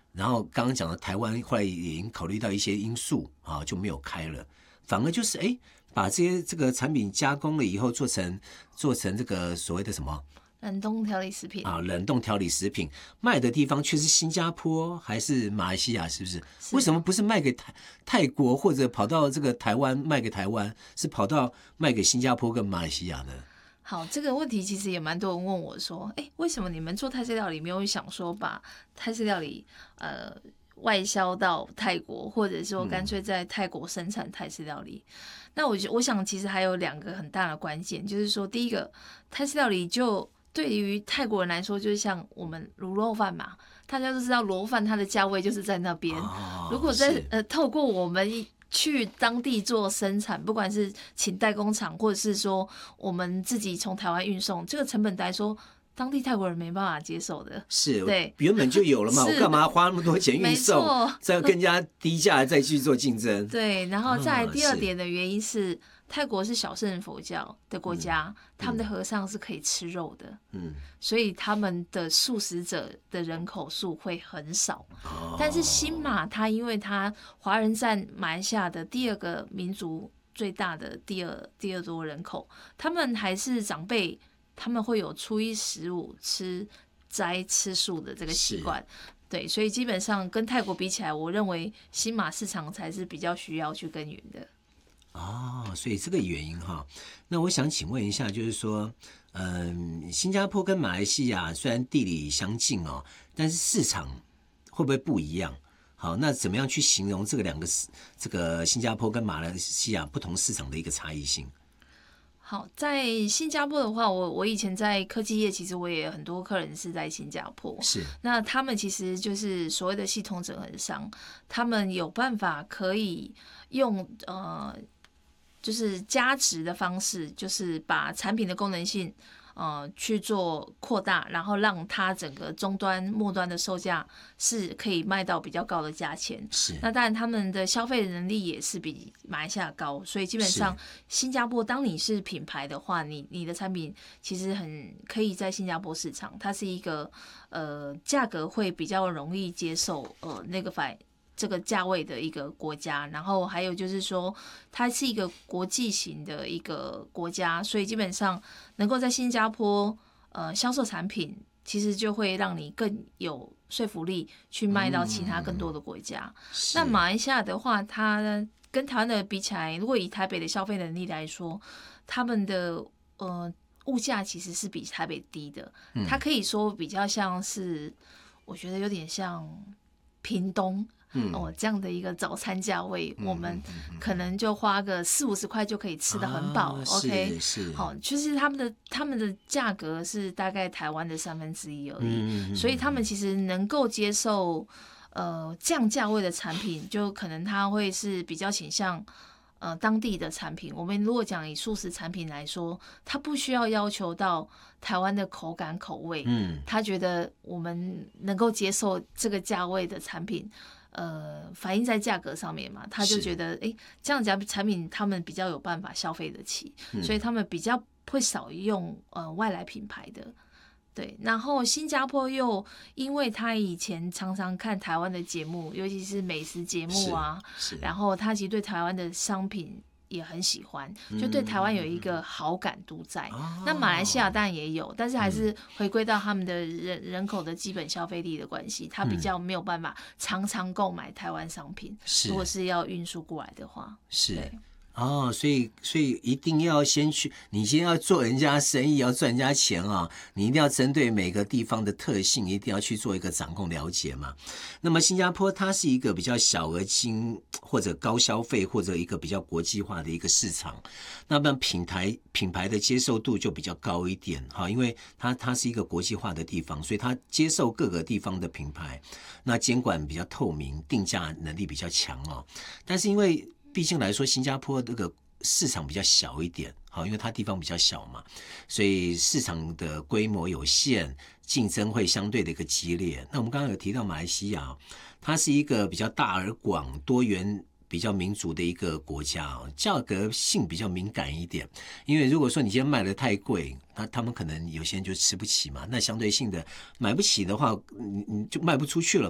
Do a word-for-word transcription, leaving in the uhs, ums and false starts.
然后刚刚讲的台湾后来也已经考虑到一些因素啊，就没有开了，反而就是哎，把这些这个产品加工了以后，做成做成这个所谓的什么冷冻调理食品啊，冷冻调理食品卖的地方却是新加坡还是马来西亚，是不是？ 是为什么不是卖给泰泰国或者跑到这个台湾卖给台湾，是跑到卖给新加坡跟马来西亚呢？ 好，这个问题其实也蛮多人问我说，哎，为什么你们做泰式料理没有想说把泰式料理呃外销到泰国，或者说干脆在泰国生产泰式料理？嗯、那我我想其实还有两个很大的关键，就是说第一个，泰式料理就对于泰国人来说，就是像我们卤肉饭嘛，大家都知道卤肉饭它的价位就是在那边。哦、如果在呃透过我们去当地做生产，不管是请代工厂，或者是说我们自己从台湾运送，这个成本来说，当地泰国人没办法接受的。 是， 对， 原本就有了嘛，我干嘛花那么多钱运送，再更加低价再去做竞争？ 对，然后再来第二点的原因是。泰国是小乘佛教的国家，嗯、他们的和尚是可以吃肉的，嗯，所以他们的素食者的人口数会很少。哦、但是新马，它因为它华人占马来西亚的第二个民族最大的第二第二多人口，他们还是长辈，他们会有初一十五吃斋吃素的这个习惯。对，所以基本上跟泰国比起来，我认为新马市场才是比较需要去耕耘的。 哦，所以这个原因哈，那我想请问一下，就是说，嗯，新加坡跟马来西亚虽然地理相近哦，但是市场会不会不一样？好，那怎么样去形容这个两个这个新加坡跟马来西亚不同市场的一个差异性？ 好，在新加坡的话，我我以前在科技业，其实我也有很多客人是在新加坡。 是， 那他们其实就是所谓的系统整合商，他们有办法可以用呃。就是加值的方式，就是把产品的功能性，呃，去做扩大，然后让它整个终端、末端的售价是可以卖到比较高的价钱。 是。 那当然，他们的消费能力也是比马来西亚高，所以基本上新加坡，当你是品牌的话，你你的产品其实很可以在新加坡市场，它是一个呃价格会比较容易接受，呃那个反。这个价位的一个国家，然后还有就是说，它是一个国际型的一个国家，所以基本上能够在新加坡呃销售产品，其实就会让你更有说服力去卖到其他更多的国家。嗯、那马来西亚的话，它跟台湾的比起来，如果以台北的消费能力来说，他们的呃物价其实是比台北低的，嗯、它可以说比较像是，我觉得有点像屏东。嗯、哦，这样的一个早餐价位，嗯、我们可能就花个四五十块就可以吃得很饱。啊、OK， 是， 好、哦，就是他们的他们的价格是大概台湾的三分之一而已，嗯、所以他们其实能够接受呃这样价位的产品，就可能他会是比较倾向呃当地的产品。我们如果讲以素食产品来说，他不需要要求到台湾的口感口味，嗯，他觉得我们能够接受这个价位的产品。呃，反映在价格上面嘛，他就觉得，哎，这样子产品他们比较有办法消费得起，嗯、所以他们比较会少用呃外来品牌的。对，然后新加坡又因为他以前常常看台湾的节目，尤其是美食节目啊，然后他其实对台湾的商品也很喜欢，就对台湾有一个好感度在。嗯、那马来西亚当然也有，但是还是回归到他们的人人口的基本消费力的关系，他比较没有办法常常购买台湾商品，如果是要运输过来的话， 是。哦，所以所以一定要先去，你先要做人家生意，要赚人家钱啊，你一定要针对每个地方的特性，一定要去做一个掌控了解嘛。那么新加坡它是一个比较小额金或者高消费或者一个比较国际化的一个市场，那么品牌品牌的接受度就比较高一点哈，因为它它是一个国际化的地方，所以它接受各个地方的品牌，那监管比较透明，定价能力比较强哦。但是因为毕竟来说，新加坡这个市场比较小一点，好，因为它地方比较小嘛，所以市场的规模有限，竞争会相对的一个激烈。那我们刚刚有提到马来西亚，它是一个比较大而广、多元、比较民族的一个国家，价格性比较敏感一点。因为如果说你今天卖的太贵，那他们可能有些人就吃不起嘛，那相对性的买不起的话，你你就卖不出去了。